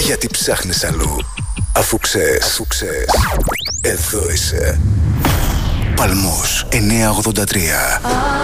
Γιατί ψάχνεις αλλού, αφού ξέρεις, εδώ είσαι. Παλμός 983.